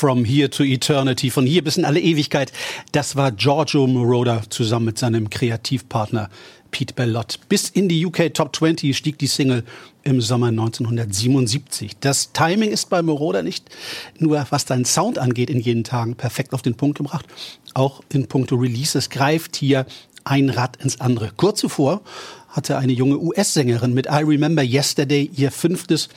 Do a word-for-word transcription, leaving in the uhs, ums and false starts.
From Here to Eternity, von hier bis in alle Ewigkeit. Das war Giorgio Moroder zusammen mit seinem Kreativpartner Pete Bellotte. Bis in die U K Top zwanzig stieg die Single im Sommer neunzehnhundertsiebenundsiebzig. Das Timing ist bei Moroder nicht nur, was seinen Sound angeht, in jenen Tagen perfekt auf den Punkt gebracht. Auch in puncto Releases greift hier ein Rad ins andere. Kurz zuvor hatte eine junge U S-Sängerin mit I Remember Yesterday ihr fünftes